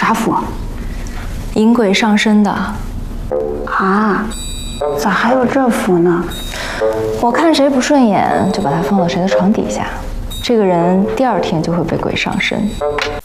啥符？ 引鬼上身的。 啊？咋还有这符呢？ 我看谁不顺眼，就把他放到谁的床底下。这个人第2天就会被鬼上身。